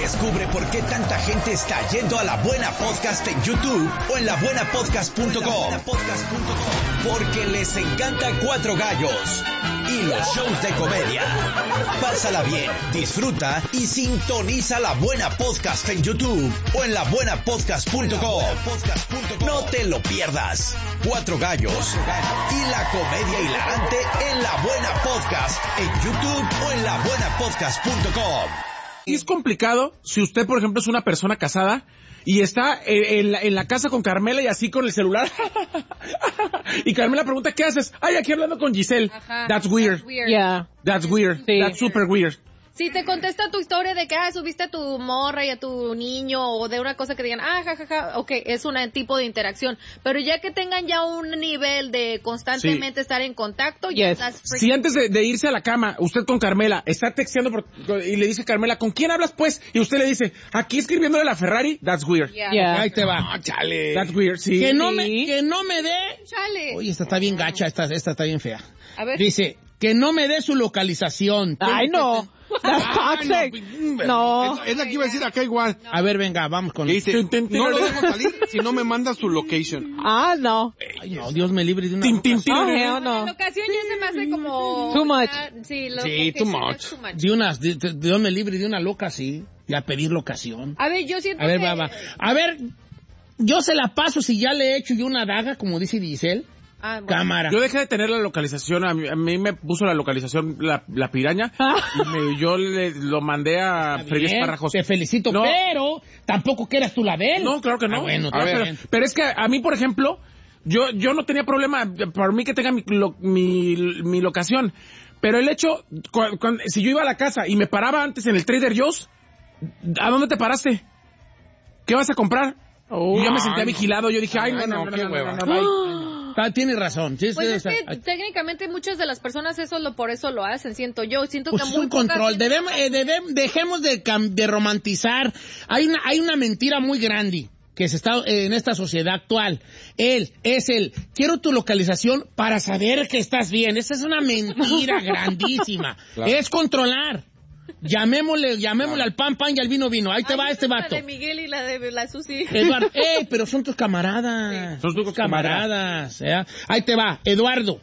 Descubre por qué tanta gente está yendo a La Buena Podcast en YouTube o en labuenapodcast.com. Porque les encanta Cuatro Gallos y los shows de comedia. Pásala bien, disfruta y sintoniza La Buena Podcast en YouTube o en labuenapodcast.com. No te lo pierdas. Cuatro Gallos y la comedia hilarante en La Buena Podcast en YouTube o en labuenapodcast.com. Y es complicado si usted, por ejemplo, es una persona casada y está en la casa con Carmela y así con el celular. Y Carmela pregunta, ¿qué haces? Ay, aquí hablando con Giselle. Ajá. That's weird. Yeah. That's weird. Sí. That's super weird. Si te contesta tu historia de que subiste a tu morra y a tu niño o de una cosa que digan, jajaja, ok, es un tipo de interacción. Pero ya que tengan ya un nivel de constantemente estar en contacto, ya estás... Si antes de irse a la cama, usted con Carmela está texteando y le dice Carmela, ¿con quién hablas pues? Y usted le dice, aquí escribiéndole a la Ferrari, that's weird. Yeah. Ahí te va. No, chale. That's weird, sí. Que no me dé... Chale. Oye, esta está bien gacha, esta está bien fea. A ver. Dice, que no me dé su localización. Ay, no. That's toxic. No. Es la que iba a decir acá igual. A ver, venga, vamos con... Dice, no lo dejo salir si no me manda su location. Ah, no. Ay, no, Dios me libre de una... Oh, hell no. La ocasión ya se me hace como... Too much. Sí, too much. Dios me libre de una loca, sí. Y a pedir locación. A ver, yo siento A ver, que... va. A ver, yo se la paso si ya le he hecho yo una daga, como dice Giselle. Bueno. Cámara. Yo dejé de tener la localización, a mí me puso la localización la piraña y yo lo mandé a Freddy Esparrajos. Te felicito, no, pero tampoco que eras tú la de él. No, claro que no. Bueno, pero es que a mí, por ejemplo, yo no tenía problema, para mí que tenga mi locación, pero el hecho, si yo iba a la casa y me paraba antes en el Trader Joe's, ¿a dónde te paraste? ¿Qué vas a comprar? Y yo me sentía vigilado, yo dije, no, Tienes razón. Sí, pues es que técnicamente muchas de las personas por eso lo hacen, siento que pues muy un control. Dejemos de romantizar. Hay una mentira muy grande que se está en esta sociedad actual. Quiero tu localización para saber que estás bien. Esa es una mentira grandísima. Claro. Es controlar. Llamémosle al pan y al vino. Ahí te va este vato. La de Miguel y la de la Susi. Eduardo, pero son tus camaradas. Sí. Son tus camaradas. Ahí te va, Eduardo.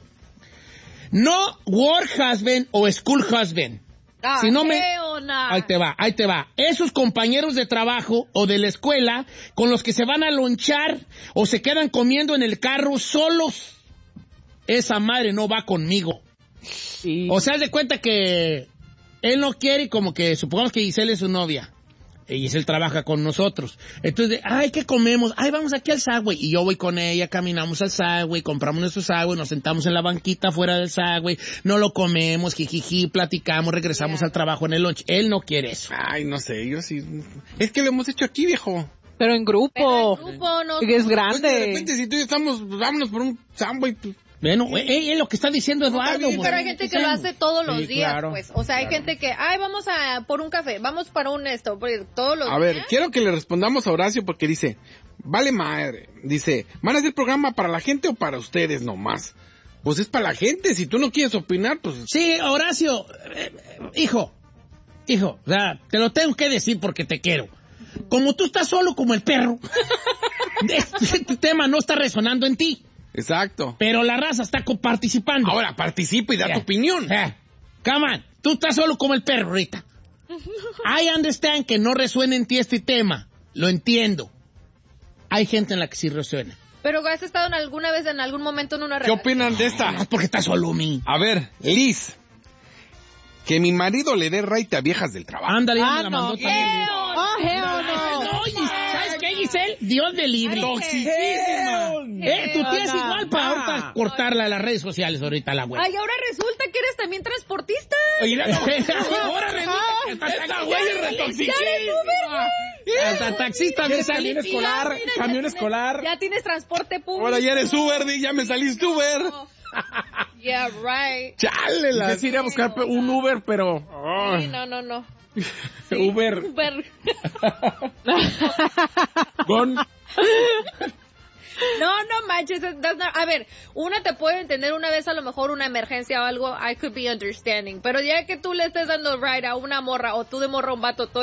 No work husband o school husband. Si no Ahí te va. Esos compañeros de trabajo o de la escuela con los que se van a lonchar o se quedan comiendo en el carro solos. Esa madre no va conmigo. Sí. O sea, haz de cuenta que él no quiere, como que supongamos que Giselle es su novia. Y Giselle trabaja con nosotros. Entonces, ¿qué comemos? Vamos aquí al Subway. Y yo voy con ella, caminamos al Subway, compramos nuestro Subway, nos sentamos en la banquita fuera del Subway, no lo comemos, jijiji, platicamos, regresamos al trabajo en el lunch. Él no quiere eso. Ay, no sé, yo sí. Es que lo hemos hecho aquí, viejo. Pero en grupo. No. Es grande. Pues de repente, si tú y yo estamos, vámonos por un Subway, pues. Bueno, es lo que está diciendo Eduardo. Sí, pero hay gente que lo hace todos los días, claro, pues. O sea, hay gente que, vamos por un café, vamos para un todos los días. A ver, quiero que le respondamos a Horacio porque dice, vale madre, dice, ¿van a hacer programa para la gente o para ustedes nomás? Pues es para la gente, si tú no quieres opinar, pues... Sí, Horacio, hijo, o sea, te lo tengo que decir porque te quiero. Como tú estás solo como el perro, este tema no está resonando en ti. Exacto. Pero la raza está participando. Ahora participa y da tu opinión. Come on, tú estás solo como el perro ahorita. I understand que no resuena en ti este tema. Lo entiendo. Hay gente en la que sí resuena. Pero has estado alguna vez en algún momento en una ¿Qué relación. opinan de esta? No, porque estás solo, mi. A ver, Liz. Que mi marido le dé raite a viejas del trabajo. Ándale, me la mandó no. también. No, ¿Sabes qué, Giselle? Dios de libre. Toxicísima. Tú tienes igual para ahorita cortarla a las redes sociales ahorita la web. Ay, ahora resulta que eres también transportista. Oye, ahora resulta que esta güey es retoxicísima. Hasta taxista me salí. Camión escolar. Ya tienes transporte público. Ahora ya eres Uber, ya me saliste Uber. Yeah, right. Chale, Yo sí iría a buscar un Uber, pero... Sí, no. Sí, Uber. Con... No manches. A ver, una te puede entender una vez a lo mejor una emergencia o algo, I could be understanding. Pero ya que tú le estés dando ride a una morra o tú de morra a un vato todo